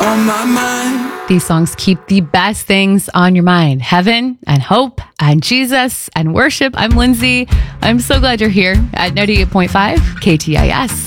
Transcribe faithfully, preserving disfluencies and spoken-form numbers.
on my mind. These songs keep the best things on your mind. Heaven and hope and Jesus and worship. I'm Lindsay. I'm so glad you're here at ninety-eight point five K T I S.